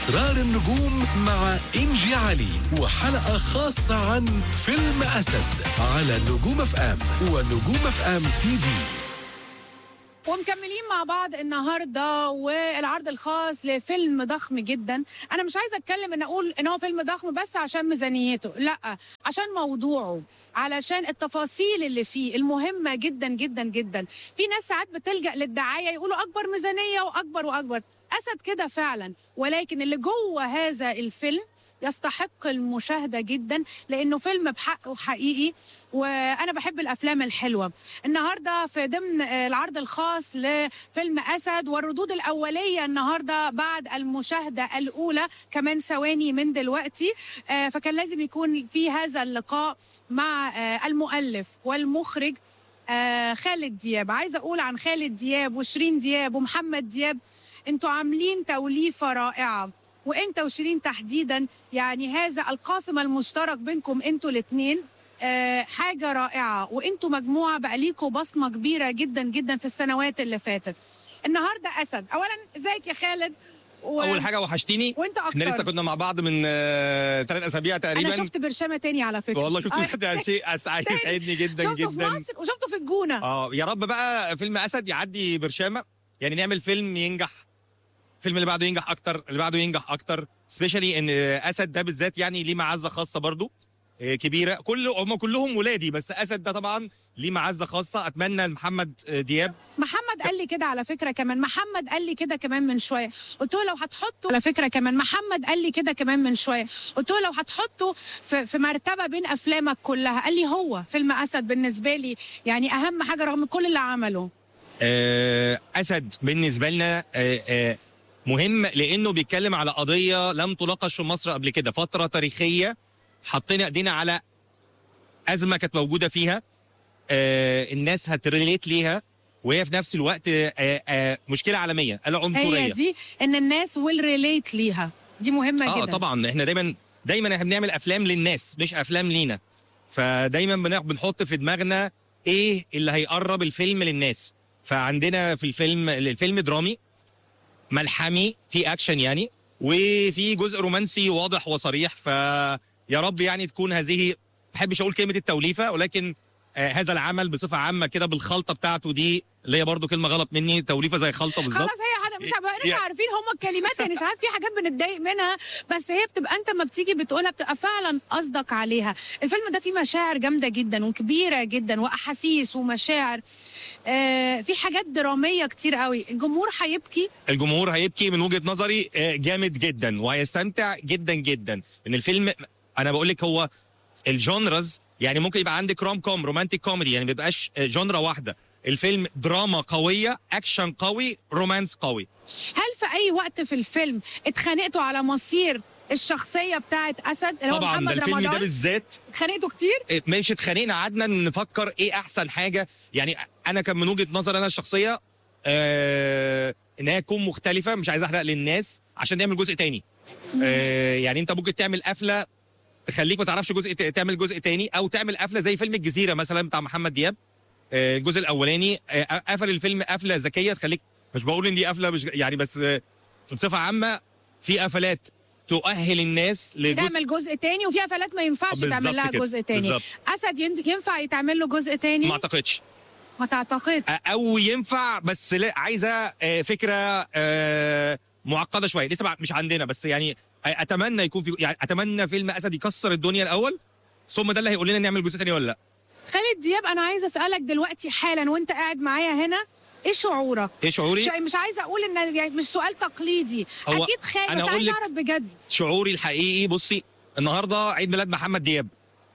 أسرار النجوم مع إنجي علي، وحلقة خاصة عن فيلم أسد على نجوم اف ام ونجوم اف ام تي في. ومكملين مع بعض النهارده والعرض الخاص لفيلم ضخم جدا. انا مش عايزه اتكلم ان اقول ان هو فيلم ضخم بس عشان ميزانيته، لا، عشان موضوعه، علشان التفاصيل اللي فيه المهمه جدا جدا جدا. في ناس ساعات بتلجأ للدعايه يقولوا اكبر ميزانيه واكبر واكبر. اسد كده فعلا، ولكن اللي جوه هذا الفيلم يستحق المشاهدة جدا لأنه فيلم بحقه حقيقي، وأنا بحب الأفلام الحلوة. النهاردة في ضمن العرض الخاص لفيلم أسد، والردود الأولية النهاردة بعد المشاهدة الأولى كمان ثواني من دلوقتي. فكان لازم يكون في هذا اللقاء مع المؤلف والمخرج خالد دياب. عايزة أقول عن خالد دياب وشيرين دياب ومحمد دياب، انتوا عاملين توليفة رائعة، وانت وشيرين تحديدا، يعني هذا القاسم المشترك بينكم انتوا الاثنين حاجة رائعة، وانتوا مجموعة بقى ليكوا بصمة كبيرة جدا جدا في السنوات اللي فاتت. النهاردة أسد، أولا ازيك يا خالد؟ اول حاجه وحشتيني، وانت اكتر. احنا لسه كنا مع بعض من 3 اسابيع تقريبا. انا شفت برشامه تاني على فكره، والله شفت ده شيء يسعدني جدا شفته جدا. في مصر وشفته في الجونه. يا رب بقى فيلم اسد يعدي برشامه، يعني نعمل فيلم ينجح، الفيلم اللي بعده ينجح اكتر، اللي بعده ينجح اكتر، سبيشالي ان اسد ده بالذات يعني ليه معزه خاصه برضو كبيره. هم كلهم ولادي، بس اسد ده طبعا ليه معزه خاصه. اتمنى محمد دياب. محمد قال لي كده على فكره كمان، محمد قال لي كده كمان من شويه، قلت له لو هتحطه على فكره كمان، محمد قال لي كده كمان من شويه، قلت له لو هتحطه في مرتبه بين افلامك كلها، قال لي هو فيلم اسد بالنسبه لي يعني اهم حاجه رغم كل اللي عمله. اسد بالنسبه لنا مهم لانه بيتكلم على قضيه لم تناقش في مصر قبل كده، فتره تاريخيه حطينا ايدينا على ازمه كانت موجوده فيها، الناس هتريليت ليها، وهي في نفس الوقت مشكله عالميه، العنصريه. هي دي ان الناس ويل ريليت ليها، دي مهمه جدا. طبعا احنا دايما احنا بنعمل افلام للناس مش افلام لينا، فدايما بنحط في دماغنا ايه اللي هيقرب الفيلم للناس. فعندنا في الفيلم درامي ملحمي، في اكشن يعني، وفي جزء رومانسي واضح وصريح. فيا رب يعني تكون هذه، ما بحبش اقول كلمه التوليفه، ولكن هذا العمل بصفه عامه كده بالخلطه بتاعته دي، اللي هي برضو كلمه غلط مني، توليفه زي خلطه بالظبط. خلاص، هي حاجه مش عارفين هم الكلمات، يعني ساعات في حاجات بنتضايق منها، بس هي بتبقى انت ما بتيجي بتقولها بتبقى فعلا قصدك عليها. الفيلم ده فيه مشاعر جامده جدا وكبيره جدا، واحاسيس ومشاعر، في حاجات دراميه كتير قوي. الجمهور هيبكي من وجهه نظري جامد جدا، وهيستمتع جدا جدا. ان الفيلم انا بقول لك هو الجونرز، يعني ممكن يبقى عندك روم كوم، رومانتيك كوميدي، يعني ما بيبقاش جونرا واحده. الفيلم دراما قويه، اكشن قوي، رومانس قوي. هل في اي وقت في الفيلم اتخانقتوا على مصير الشخصيه بتاعت اسد اللي هو طبعا محمد الفيلم رمضان؟ ده بالذات اتخانقتوا كتير؟ مش اتخانقنا، قعدنا نفكر ايه احسن حاجه. يعني انا كان من وجهه نظر انا الشخصيه ان هي تكون مختلفه، مش عايز احرق للناس عشان نعمل جزء تاني. يعني انت ممكن تعمل قفله تخليك ما تعرفش تعمل جزء تاني، او تعمل قفله زي فيلم الجزيره مثلا بتاع محمد دياب. الجزء الاولاني قفل الفيلم قفله ذكيه تخليك، مش بقول ان دي قفله مش يعني، بس بصفه عامه في قفلات تؤهل الناس تعمل جزء تاني، وفي قفلات ما ينفعش تعمل لها جزء تاني. بالزبط. اسد ينفع يتعمل له جزء تاني؟ ما اعتقدش. ما تعتقد؟ او ينفع، بس لا، عايزه فكره معقده شويه، لسه مش عندنا، بس يعني اتمنى يكون في، يعني اتمنى فيلم اسد يكسر الدنيا الاول، ثم ده اللي هيقول لنا نعمل جزء تاني ولا لا. خالد دياب، انا عايزه اسالك دلوقتي حالا وانت قاعد معايا هنا، ايه شعورك؟ ايه شعوري؟ مش عايزه اقول ان يعني مش سؤال تقليدي، اكيد خايف، بس عايزه اعرف بجد شعوري الحقيقي. بصي، النهارده عيد ميلاد محمد دياب،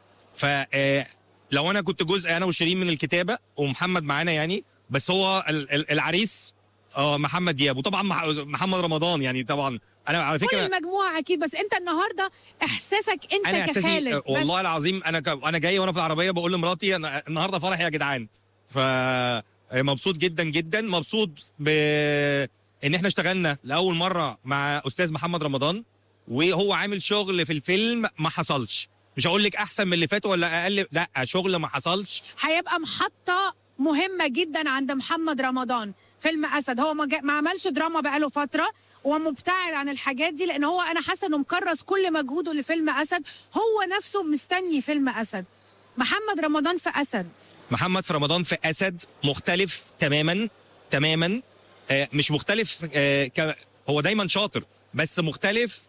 لو انا كنت جزء انا وشيرين من الكتابه ومحمد معانا يعني، بس هو العريس محمد دياب، وطبعا محمد رمضان، يعني طبعا انا على فكره كل المجموعه اكيد، بس انت النهارده احساسك انت أنا كخالد. والله العظيم انا جاي وانا في العربيه بقول لمراتي النهارده فرح يا جدعان. فمبسوط جدا جدا، مبسوط ان احنا اشتغلنا لاول مره مع استاذ محمد رمضان، وهو عامل شغل في الفيلم ما حصلش. مش هقول لك احسن من اللي فات ولا اقل، لا، شغل ما حصلش. هيبقى محطه مهمه جدا عند محمد رمضان. فيلم اسد هو ما عملش دراما بقاله فتره، ومبتعد عن الحاجات دي، لان هو انا حاسه انه مكرس كل مجهوده لفيلم اسد، هو نفسه مستني فيلم اسد. محمد رمضان في اسد. محمد في رمضان في اسد مختلف تماما تماما. مش مختلف، هو دايما شاطر بس مختلف.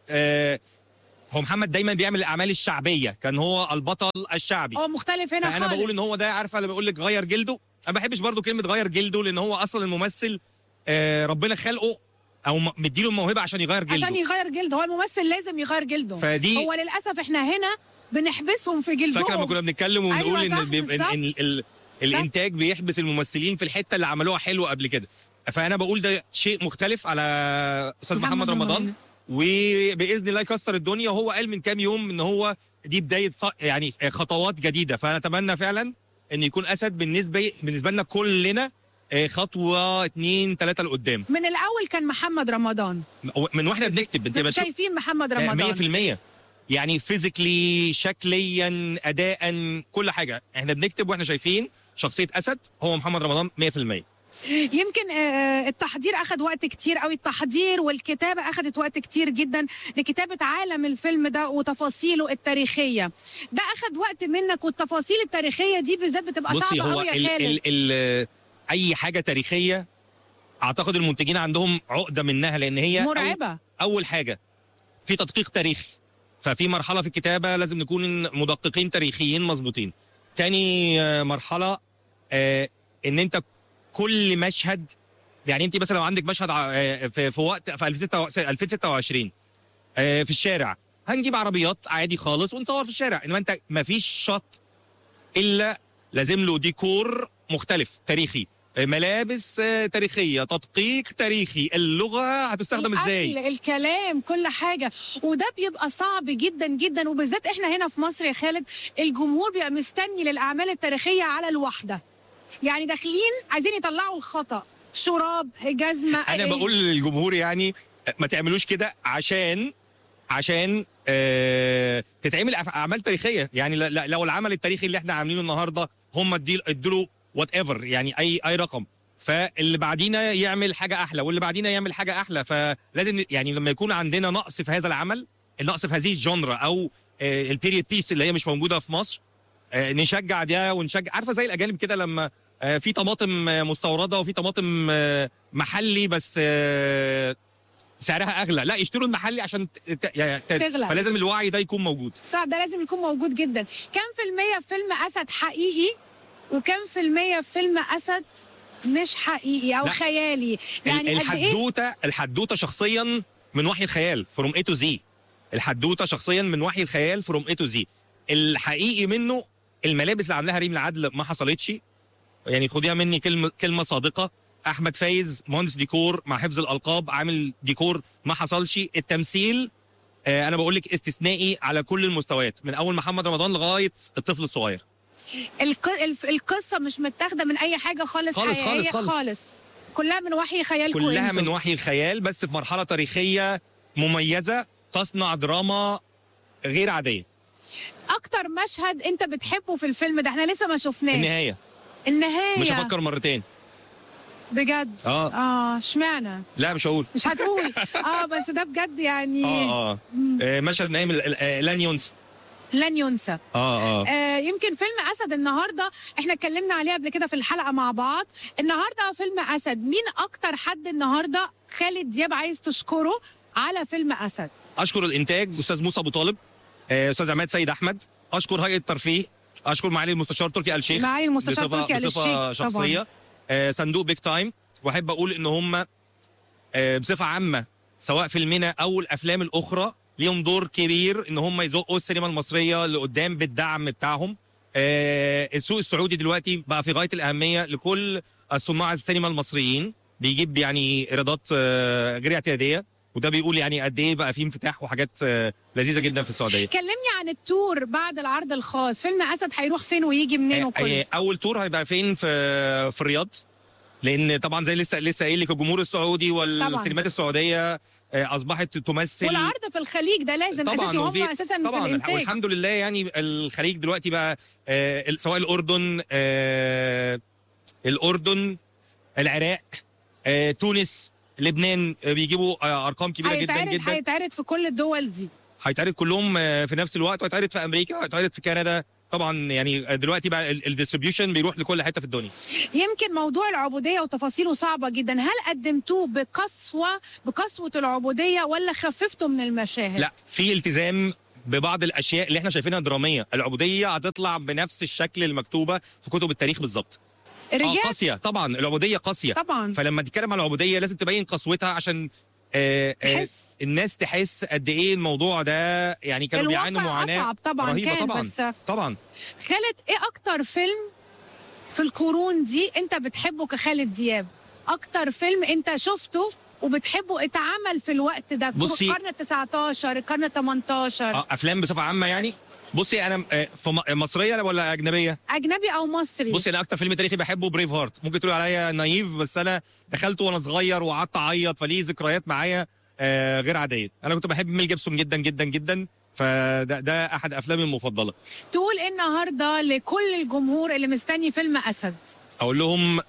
هو محمد دايما بيعمل الاعمال الشعبيه، كان هو البطل الشعبي. هو مختلف هنا فانا خالص. بقول ان هو ده، عارفه لما بقول لك غير جلده، انا ما بحبش برضو كلمه غير جلده، لان هو اصلا الممثل ربنا خلقه او مديله الموهبه عشان يغير جلده. عشان يغير جلده، هو الممثل لازم يغير جلده. فدي هو للاسف احنا هنا بنحبسهم في جلدهم. فاكره لما كنا بنتكلم وبنقول أيوة ان الانتاج بيحبس الممثلين في الحته اللي عملوها حلوه قبل كده. فانا بقول ده شيء مختلف على استاذ محمد رمضان، وباذن الله يكسر الدنيا. وهو قال من كام يوم ان هو دي بدايه يعني خطوات جديده، فنتمنى فعلا ان يكون اسد بالنسبه لنا كلنا خطوه 2 3 لقدام. من الاول كان محمد رمضان، من واحنا بنكتب انت شايفين محمد رمضان 100%، يعني فيزيكلي، شكليا، اداء، كل حاجه احنا بنكتب واحنا شايفين شخصيه اسد هو محمد رمضان 100%. يمكن التحضير اخذ وقت كتير قوي، التحضير والكتابه اخذت وقت كتير جدا لكتابه عالم الفيلم ده وتفاصيله التاريخيه. ده اخذ وقت منك، والتفاصيل التاريخيه دي بالذات بتبقى صعبه قوي يا خالد. اي حاجه تاريخيه اعتقد المنتجين عندهم عقده منها، لان هي مرعبه. اول حاجه في تدقيق تاريخي، ففي مرحله في الكتابه لازم نكون مدققين تاريخيين مظبوطين. تاني مرحله ان انت كل مشهد، يعني انت مثلا لو عندك مشهد في وقت في 2026 في الشارع، هنجيب عربيات عادي خالص ونصور في الشارع، انما انت ما فيش شط الا لازم له ديكور مختلف تاريخي، ملابس تاريخيه، تدقيق تاريخي، اللغه هتستخدم ازاي، الكلام، كل حاجه. وده بيبقى صعب جدا جدا، وبالذات احنا هنا في مصر يا خالد الجمهور بيبقى مستني للاعمال التاريخيه على الواحده، يعني داخلين عايزين يطلعوا الخطأ، شراب، جزمه. انا بقول للجمهور يعني ما تعملوش كده عشان تتعمل اعمال تاريخيه. يعني لو العمل التاريخي اللي احنا عاملينه النهارده هم ادوا وات ايفر، يعني اي رقم، فاللي بعدينا يعمل حاجه احلى، واللي بعدينا يعمل حاجه احلى. فلازم يعني لما يكون عندنا نقص في هذا العمل، النقص في هذه الجونرا او البيريود بيس اللي هي مش موجوده في مصر، نشجع ده ونشجع. عارفه زي الاجانب كده لما في طماطم مستورده وفي طماطم محلي بس سعرها اغلى، لا يشتروا المحلي عشان تغلى. فلازم الوعي ده يكون موجود. صح، ده لازم يكون موجود جدا. كم في المية في فيلم اسد حقيقي، وكم في المية في فيلم اسد مش حقيقي او لا. خيالي؟ يعني الحدوته شخصيا من وحي الخيال فروم اي تو زي. الحدوته شخصيا من وحي الخيال فروم اي تو زي. الحقيقي منه الملابس اللي عاملاها ريم العدل ما حصلتش، يعني خديها مني كلمه صادقه. احمد فايز مهندس ديكور مع حفظ الالقاب عامل ديكور ما حصلش. التمثيل انا بقول لك استثنائي على كل المستويات، من اول محمد رمضان لغايه الطفل الصغير. القصه مش متاخده من اي حاجه خالص خالص، كلها من وحي خيالكم، كلها من وحي الخيال، بس في مرحله تاريخيه مميزه تصنع دراما غير عاديه. اكتر مشهد انت بتحبه في الفيلم ده؟ احنا لسه ما شفناش النهايه. مش هفكر مرتين بجد. اشمعنى؟ لا مش هقول، مش هتقول. بس ده بجد يعني مشهد نايم لن ينسى. يمكن فيلم اسد النهارده احنا اتكلمنا عليه قبل كده في الحلقه مع بعض. النهارده فيلم اسد، مين اكتر حد النهارده خالد دياب عايز تشكره على فيلم اسد؟ اشكر الانتاج استاذ موسى ابو طالب، استاذ عماد سيد احمد، اشكر هيئه الترفيه، اشكر معالي المستشار تركي آل الشيخ بصفه شخصيه، صندوق بيج تايم. واحب اقول ان هم بصفه عامه سواء فيلمنا او الافلام الاخرى ليهم دور كبير ان هم يزقوا السينما المصريه لقدام بالدعم بتاعهم. السوق السعودي دلوقتي بقى في غايه الاهميه لكل صناع السينما المصريين، بيجيب يعني ايرادات غير اعتياديه، وده بيقول يعني قد ايه بقى فيه انفتاح وحاجات لذيذه جدا في السعوديه. كلمني عن التور بعد العرض الخاص، فيلم اسد هيروح فين ويجي منين وكل؟ اول تور هيبقى فين؟ في الرياض، لان طبعا زي لسه قايل لك الجمهور السعودي والسينمات السعوديه اصبحت تمثل، والعرض في الخليج ده لازم اساسي، هم اساسا طبعا في الانتاج. والحمد لله يعني الخليج دلوقتي بقى سواء الاردن الاردن، العراق، تونس، لبنان، بيجيبوا ارقام كبيره جدا جدا. هيتعرض في كل الدول دي. هيتعرض كلهم في نفس الوقت، وهيتعرض في امريكا، وهيتعرض في كندا طبعا. يعني دلوقتي بقى الديستريبيوشن بيروح لكل حته في الدنيا. يمكن موضوع العبوديه وتفاصيله صعبه جدا، هل قدمتوه بقسوه العبوديه ولا خففتوا من المشاهد؟ لا، في التزام ببعض الاشياء اللي احنا شايفينها دراميه. العبوديه هتطلع بنفس الشكل المكتوبه في كتب التاريخ بالظبط. الرجال قاسيه طبعا، العبوديه قاسيه طبعا. فلما تتكلم عن العبوديه لازم تبين قسوتها عشان تحس الناس تحس قد ايه الموضوع ده، يعني كانوا بيعانوا معاناه أصعب طبعا رهيبه. كان طبعا بس طبعا. خالد، ايه اكتر فيلم في القرون دي انت بتحبه كخالد دياب؟ اكتر فيلم انت شفته وبتحبه اتعمل في الوقت ده؟ بصي، القرن ال19، القرن ال18. افلام بصفه عامه يعني. بصي انا مصريه ولا اجنبيه؟ اجنبي او مصري؟ بصي انا اكتر فيلم تاريخي بحبه بريف هارت. ممكن تقولوا عليا نايف، بس انا دخلته وانا صغير وقعدت اعيط، فليه ذكريات معايا غير عاديه. انا كنت بحب ميل جيبسون جدا جدا جدا، فده احد افلامي المفضله. تقول ايه النهارده لكل الجمهور اللي مستني فيلم اسد؟ اقول لهم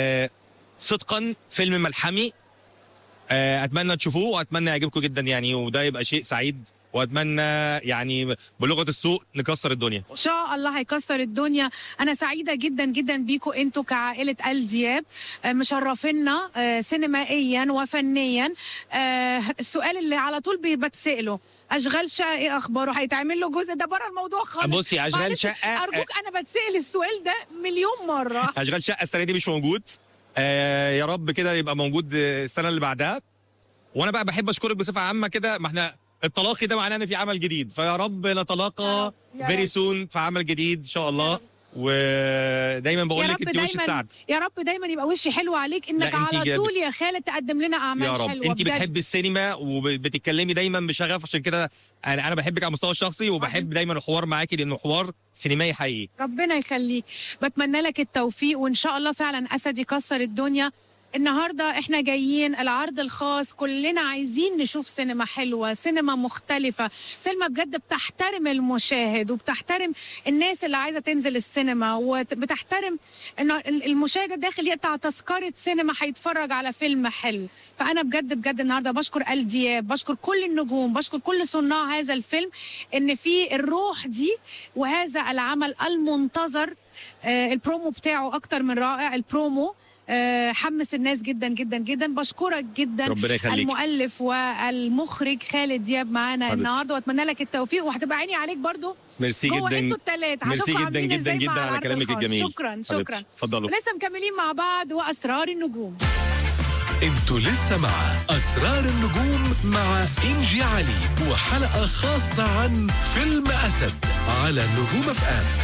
صدقا فيلم ملحمي، اتمنى تشوفوه واتمنى يعجبكم جدا يعني، وده يبقى شيء سعيد، واتمنى يعني بلغه السوق نكسر الدنيا ان شاء الله. هيكسر الدنيا. انا سعيده جدا جدا بيكم انتوا كعائله آل دياب، مشرفينا سينمائيا وفنيا. السؤال اللي على طول بتساله، اشغال شقه ايه اخباره؟ هيتعمل له جزء؟ ده بره الموضوع خالص. بصي، اشغال شقه ارجوك، انا بتسال السؤال ده مليون مره. اشغال شقه السنه دي مش موجود، يا رب كده يبقى موجود السنه اللي بعدها. وانا بقى بحب اشكرك بصفه عامه كده، ما احنا التلاقي ده معناه ان في عمل جديد، فيا رب نتلاقى فيري سون في عمل جديد ان شاء الله. ودايما بقول لك انت وش السعد. يا رب دايما يبقى وشي حلو عليك، انك على طول يا خالد تقدم لنا اعمال يا رب. حلوه. انت بتحبي السينما وبتتكلمي دايما بشغف، عشان كده انا بحبك على المستوى الشخصي، وبحب دايما الحوار معاكي لانه حوار سينمائي حقيقي. ربنا يخليك. بتمنى لك التوفيق، وان شاء الله فعلا اسد يكسر الدنيا. النهارده احنا جايين العرض الخاص، كلنا عايزين نشوف سينما حلوه، سينما مختلفه، سينما بجد بتحترم المشاهد وبتحترم الناس اللي عايزه تنزل السينما، وبتحترم ان المشاهد داخل يقطع تذكره سينما هيتفرج على فيلم حلو. فانا بجد بجد النهارده بشكر آل دياب، بشكر كل النجوم، بشكر كل صناع هذا الفيلم، ان في الروح دي وهذا العمل المنتظر. البرومو بتاعه اكتر من رائع. البرومو حمس الناس جدا جدا جدا. بشكرك جدا. ربنا يخليك. المؤلف والمخرج خالد دياب معانا النهارده، واتمنى لك التوفيق، وهتبقى عيني عليك برضو. ميرسي جدا. انتوا الثلاثه. ميرسي جدا جدا جدا على كلامك الجميل. شكرا. اتفضلوا. لسه مكملين مع بعض واسرار النجوم. انتوا لسه مع أسرار النجوم مع إنجي علي، وحلقة خاصة عن فيلم أسد على نجوم FM.